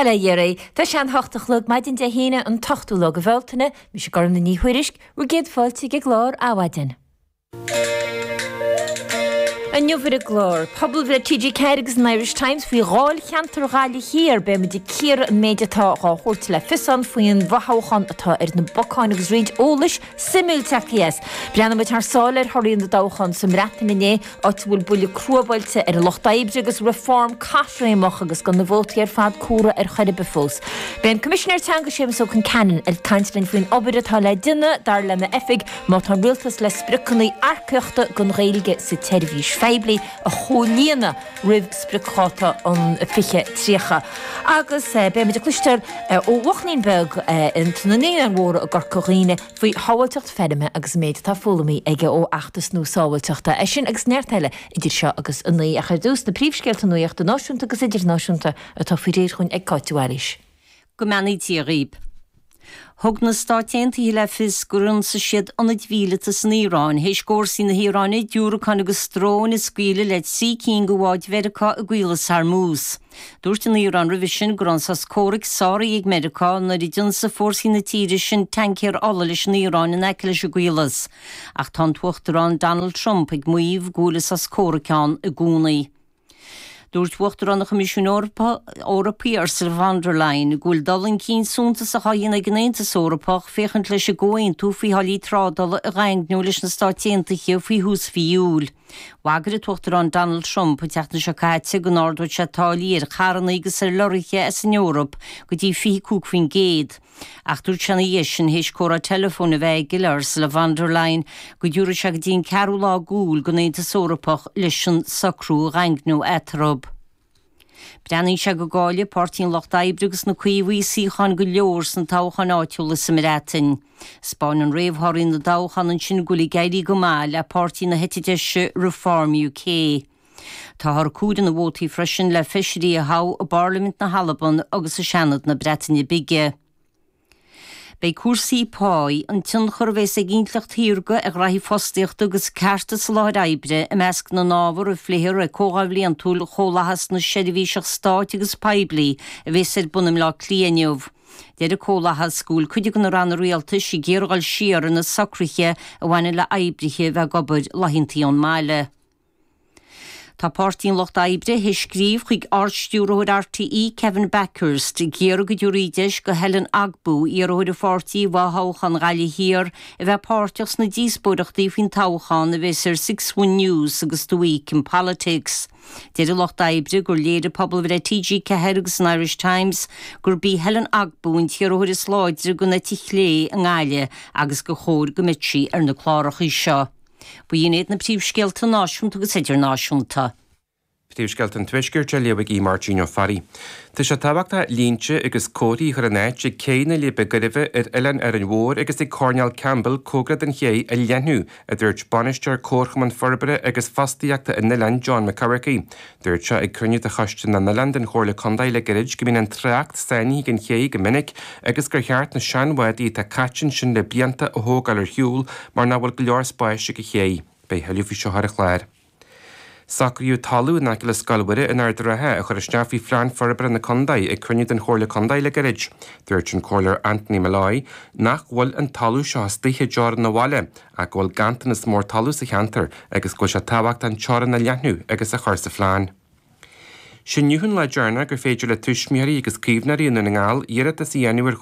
Bala Yeri, tá sean hochtachlug maidin de híine an tochtúlog a bhiltaine, mi se gar na níhuiirisk, ru géad fáilte go glár áhaidin. An nniuhar a glór, pobl bhre TG Carrigs an Irish Times fao gháil cheantar gáil hir be me de cír an méideatá á chóirt le fisan faoin bhathchan atá na bocáin agus réid ólais simultaías. Breanna me tar sáir thoíon na dáchan sam retain iné áit bhfuil buile cruabailte ar lochtaíbre agus reform casréach agus gan na bhótaí fad cúra chuide befós. Ben Commissioner Tanga sémas ó an canan ar caintlinn faoin obair atá le duine dar lena effig má tá rialtas le spricannaí arceachta gon réilge sa televís feibli a chólíana rih spricáta an fiche trícha. Agus be me de cluisteir ó Wachnín-beg in tunanéan an mhór a garcoghine faoi háilteacht fedime agus méid tá fólamí ige ó achtas nó sáhailteachta. Sin agus neirteile idir seo agus innaí a chuirdús na príomhscéalta nuíochta náisiúnta agus idir náisiúnta atá faoi réir chuin ag cáitiúáis. Go meanaí tí rib. Thug na státéantaí le fis gurún sa siad anad bhíleata san Íráin, héis cóir sí na Híráine dúrachan agus strón is scuile le sí cín go bháid Mheiriceá a ghuilas Hormuz. Dúirt na Íráin revision gurún sa scóric sáraí ag Mheiriceá na ridún sa fórsí na tíiri sin tancéir alla leis na Íráin in eice leis a ghuilas. Ach tá tuachtarán Donald Trump ag muomh ghuilas sa scóricán a gúnaí. Dúirt bhuachtar an na Comisiún Eorpaí Ursula von der Leyen gúil dalan cín súnta sa chaíon ag gnéantas Eorpach féchant leis a ggóin tú faoi halaí trádala a ghaingniú leis na státéantaithe faoi hús fiúil. Wagar a tuachtar an Donald Trump a teachna se caite go nárdúid se tálaí ar charanna agus ar lorithe as in Eorp go dtí fií cúcfaoin géad. Ach dúirt sena sin héis córa telefón a bheith gil Ursula von der Leyen go dúra se go dtíon cearú lá gúil go gnéantas Eorpach leis an sacrú a ghaingniú etrob. Breanaí se go gáile pártín Lochtaibregus na cuihí síchan go leor san táchan áitiúla sa Mreatain. Spáin an réomhthirí na dáchan an sin gula gairí go má le pártí na heitideise Reform UK. Tá thar cúdan na bhótaí freisin le fisherí a há a Parliament na Halaban agus a seanad na Breataine bige. Bei cuasaí páí an tinchar bheits a gintlacht híorga ag raithí fóstaíocht agus cearta sa láir aibre a measc na nábhar a phléir a cógábhlí an túl chólahas na seirbhíseach stáit agus paibli a bheits ar bunam lá clíaniuh. Déir a cólahas scúil chuide go na ran rialtas i ggéargáil siar na sacrithe a bhaine le aibrithe bheith gobad lahintaíon máile. Tá pártín Lochtaibbre héis scríomh chuig áirstúróid RTE Kevin Bakhurst géar go dúrídeis go Helen Agbú iarróid a fórtaí bháthchan gáile hir a bheith párteachs na díosbúireachtaí faoin tábhachan a bheits ar 6-1 News agus The Week in Politics. Déir a Lochtaibbre gur léad a pobl bhre TG Carrigs an Irish Times gur bí Helen Agbú in tíarróid is láidir go na tichlé an gáile agus go chóir go mití ar na chlárachaí seo. Bu iad na príomhscéalta náisiúnta agus idir náisiúnta. Príomhscéalta an tuisgirte leabhah í Martino Farri. Tá sé tábhachtta línte agus códaí chu anéit sé céine le beguribh ar Ellen ar an mhór agus i Cornel Campbell cógrad an ché a leanú a dúirt banisteir córchaman forbere agus fastaíachta in Naland John McCarrickey. Dúirt se ag cruinne a chaiste na Naland an chóirla condaí le girid go bhíonn an trácht saoí gan ché go minic agus gur cheart na seanmhaidí tá caitsin sin le blianta a thógáil ar hiúil mar ná bhfuil go leor spáise go ché. Bei heilú seo ar a chláir. Sacrú talú na le scalbure in ardrathe a chur isteafaí Fran Forbre na condaí ag cruinne den chóirla condaí le girid. Dúirt an cóilir Anthony Malloy nach bhfuil an talú seo stithe dear na bhaile a bhfuil gantain is mór talú sa cheantar agus go se tábhacht an tearan na leathnú agus a chuir sa phláán. Sin nniuhann le dearna gur féidir le tuismiarí agus cíomhnaí in an ngáil iarad is dhéanamh